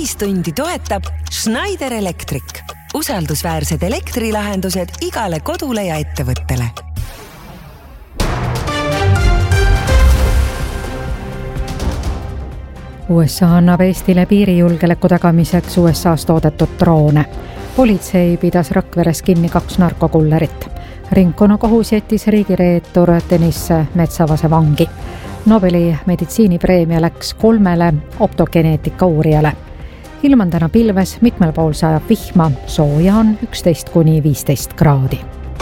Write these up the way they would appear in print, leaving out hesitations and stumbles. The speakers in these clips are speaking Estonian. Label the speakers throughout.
Speaker 1: Uudistundi toetab Schneider Electric. Usaldusväärsed elektrilahendused igale kodule ja ettevõttele.
Speaker 2: USA annab Eestile piirijulgeoleku tagamiseks USA's toodetud droone. Politsei pidas Rakveres kinni 2 narkokullerit. Ringkonnakohus jättis riigireetur Tõnis Metsavase vangi. Nobeli meditsiinipreemia läks 3 optogeneetika uurijale. Ilm on täna pilves, mitmel pool sajab vihma, sooja on 11–15 kraadi.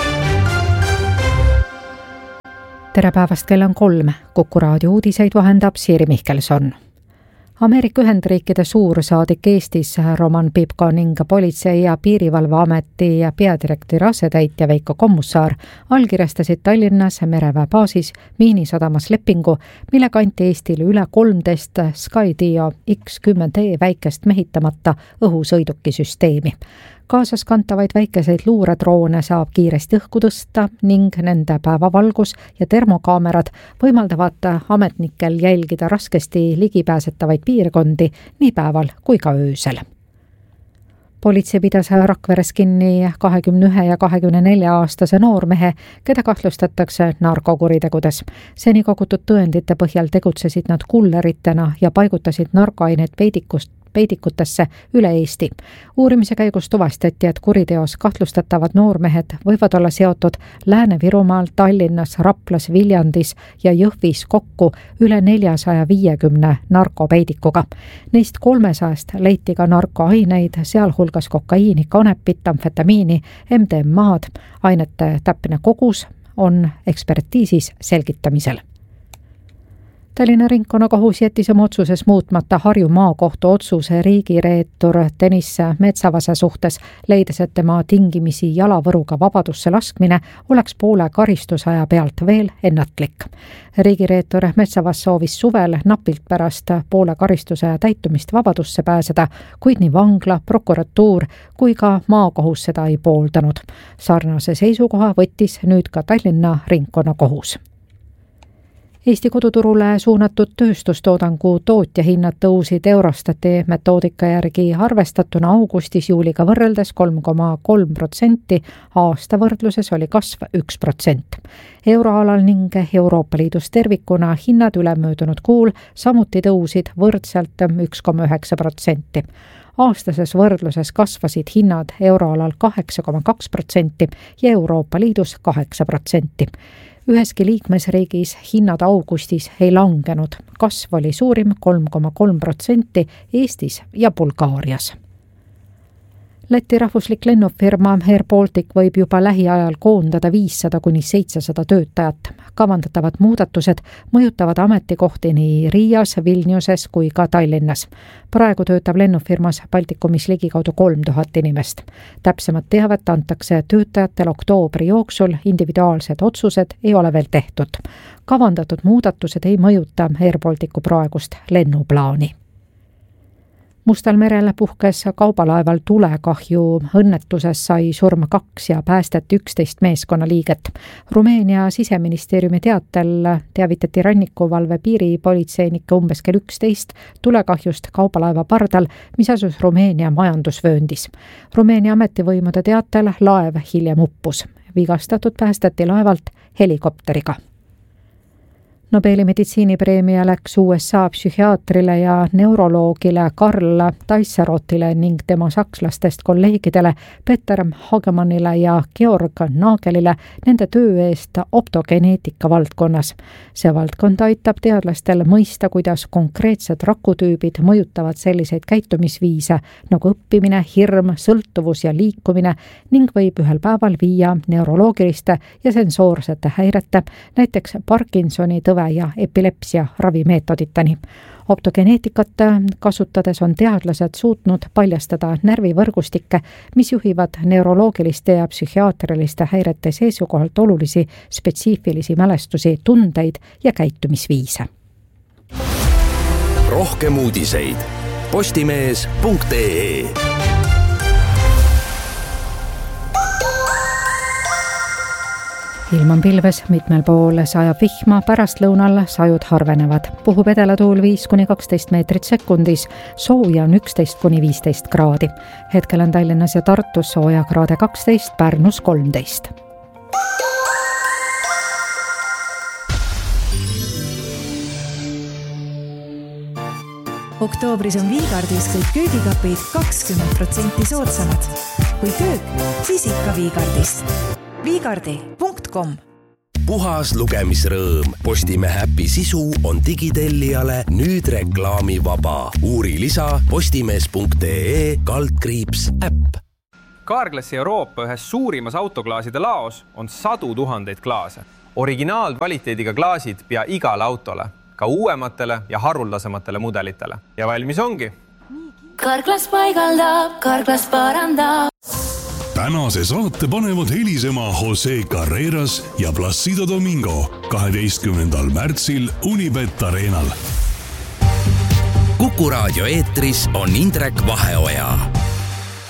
Speaker 2: Tere päevast, kell on 3. Kuku raadio uudiseid vahendab Siiri Mihkelson. Ameerika Ühendriikide suursaadik Eestis Roman Pipko ning Politsei- ja Piirivalveameti ja peadirektori asetäitja Veiko Kommussaar allkirjastasid Tallinnas mereväe baasis Miinisadamas lepingu, millega anti Eestile üle 13 Skydio X10E väikest mehitamata õhusõidukisüsteemi. Kaasas kantavaid väikeseid luuredroone saab kiiresti õhku tõsta ning nende päevavalgus ja termokaamerad võimaldavad ametnikel jälgida raskesti ligipääsetavaid piirkondi nii päeval kui ka öösel. Politsei pidas Rakveres kinni 21 ja 24-aastase noormehe, keda kahtlustatakse narkokuritegudes. Seni kogutud tõendite põhjal tegutsesid nad kulleritena ja paigutasid narkoaineid peidikutesse üle Eesti. Uurimise käigus tuvastati, et kuriteos kahtlustatavad noormehed võivad olla seotud Lääne-Virumaal, Tallinnas, Raplas, Viljandis ja Jõhvis kokku üle 450 narkopeidikuga. Neist 300 leiti ka narkoaineid, sealhulgas kokaiini, kanepit, amfetamiini, MDMA-d. Ainete täpne kogus on ekspertiisis selgitamisel. Tallinna ringkonnakohus jättis oma otsuses muutmata Harju maakohtu otsuse riigireetur Tõnis Metsavase suhtes, leides, et tema tingimisi jalavõruga vabadusse laskmine oleks poole karistusaja pealt veel ennatlik. Riigireetur Metsavas soovis suvel napilt pärast poole karistusaja täitumist vabadusse pääseda, kuid nii vangla, prokuratuur kui ka maakohus seda ei pooldanud. Sarnase seisukoha võttis nüüd ka Tallinna ringkonnakohus. Eesti koduturule suunatud tööstustoodangu tootjahinnad tõusid Eurostati metoodika järgi arvestatuna augustis juuliga võrreldes 3,3%, aasta võrdluses oli kasv 1%. Euroalal ning Euroopa Liidus tervikuna hinnad ülemöödunud kuul samuti tõusid võrdselt 1,9%. Aastases võrdluses kasvasid hinnad euroalal 8,2% ja Euroopa Liidus 8%. Üheski liikmesriigis hinnad augustis ei langenud. Kasv oli suurim 3,3% Eestis ja Bulgaarias. Läti rahvuslik lennufirma Air Baltic võib juba lähiajal koondada 500–700 töötajat. Kavandatavad muudatused mõjutavad ametikohti nii Riias, Vilniuses kui ka Tallinnas. Praegu töötab lennufirmas Baltikumis ligikaudu 3000 inimest. Täpsemat teavet antakse töötajatel oktoobri jooksul, individuaalsed otsused ei ole veel tehtud. Kavandatud muudatused ei mõjuta Air Balticu praegust lennuplaani. Mustal merel puhkes kaubalaeval tulekahju, õnnetuses sai surma 2 ja päästeti 11 meeskonnaliiget. Rumeenia siseministeeriumi teatel teavitati rannikuvalve piiripolitseinikke umbes kell 11 tulekahjust kaubalaeva pardal, mis asus Rumeenia majandusvööndis. Rumeenia ametivõimude teatel laev hiljem uppus. Vigastatud päästeti laevalt helikopteriga. Nobeli meditsiinipreemia läks USA psühhiaatrile ja neuroloogile Karl Taisserotile ning tema sakslastest kolleegidele Peter Hagemannile ja Georg Nagelile nende töö eest optogeneetika valdkonnas. See valdkond aitab teadlastel mõista, kuidas konkreetsed rakutüübid mõjutavad selliseid käitumisviise nagu õppimine, hirm, sõltuvus ja liikumine ning võib ühel päeval viia neuroloogiliste ja sensoorsete häirete, näiteks Parkinsoni tõve ja epilepsia ravimeetoditani. Optogeneetikat kasutades on teadlased suutnud paljastada närvivõrgustikke, mis juhivad neuroloogiliste ja psühhiaatriliste häirete seisukohalt olulisi spetsiifilisi mälestusi, tundeid ja käitumisviise.
Speaker 3: Rohkem uudiseid postimees.ee.
Speaker 2: ilm on pilves, mitmel pool sajab vihma, pärastlõunal sajud harvenevad. Puhub edelatuul 5-12 meetrit sekundis, sooja on 11-15 kraadi. Hetkel on Tallinnas ja Tartus sooja kraade 12, Pärnus 13.
Speaker 3: Oktoobris on Viigardis kõik köögikapid 20% soodsamad. Kui köök, siis ikka Viigardis. Viigardi.com.
Speaker 4: Puhas lugemisrõõm. Postimehe äpi sisu on digitellijale nüüd reklaamivaba. Uuri lisa postimees.ee/äpp.
Speaker 5: Carglassi Euroopa ühes suurimas autoklaaside laos on 100 000 klaase. Originaalkvaliteediga klaasid pea igale autole, ka uuematele ja haruldasematele mudelitele. Ja valmis ongi.
Speaker 6: Carglass paigaldab, Carglass parandab.
Speaker 7: Tänase saate panevad helisema Jose Carreras ja Placido Domingo 12. märtsil Unibet Arenal.
Speaker 4: Kuku raadio eetris on Indrek Vaheoja.